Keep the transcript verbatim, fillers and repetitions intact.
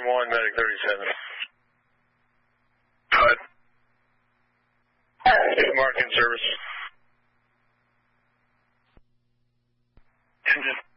twenty-one, medic thirty-seven. Go ahead. Mark in service. Engine.